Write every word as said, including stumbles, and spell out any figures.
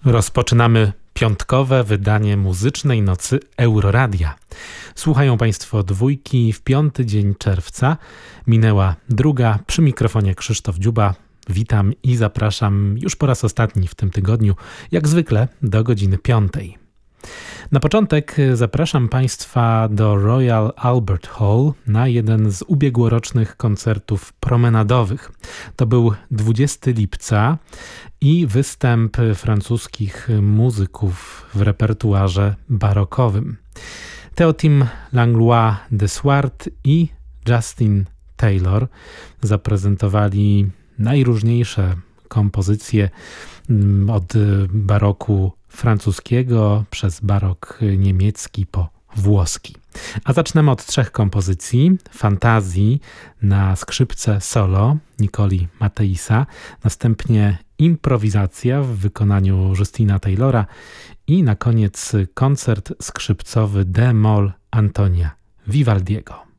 Rozpoczynamy piątkowe wydanie muzycznej nocy Euroradia. Słuchają Państwo dwójki w piąty dzień czerwca. Minęła druga, przy mikrofonie Krzysztof Dziuba. Witam i zapraszam już po raz ostatni w tym tygodniu, jak zwykle do godziny piątej. Na początek zapraszam Państwa do Royal Albert Hall na jeden z ubiegłorocznych koncertów promenadowych. To był dwudziestego lipca i występ francuskich muzyków w repertuarze barokowym. Théotime Langlois de Swart i Justin Taylor zaprezentowali najróżniejsze kompozycje od baroku francuskiego przez barok niemiecki po włoski. A zaczniemy od trzech kompozycji. Fantazji na skrzypce solo Nicoli Matteisa, następnie improwizacja w wykonaniu Justina Taylora i na koniec koncert skrzypcowy D-moll Antonia Vivaldiego.